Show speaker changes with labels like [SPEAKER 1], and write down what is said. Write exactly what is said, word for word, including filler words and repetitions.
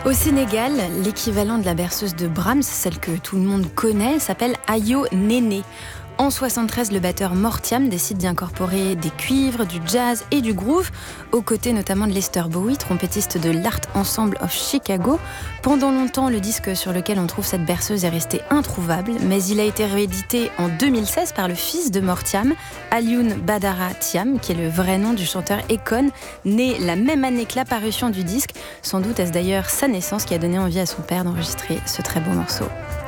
[SPEAKER 1] Au Sénégal, l'équivalent de la berceuse de Brahms, celle que tout le monde connaît, s'appelle Ayo Néné. En soixante-treize, le batteur Mortiam décide d'y incorporer des cuivres, du jazz et du groove, aux côtés notamment de Lester Bowie, trompettiste de l'Art Ensemble of Chicago. Pendant longtemps, le disque sur lequel on trouve cette berceuse est resté introuvable, mais il a été réédité en deux mille seize par le fils de Mortiam, Alioune Badara Thiam, qui est le vrai nom du chanteur Akon, né la même année que l'apparition du disque. Sans doute est-ce d'ailleurs sa naissance qui a donné envie à son père d'enregistrer ce très beau morceau.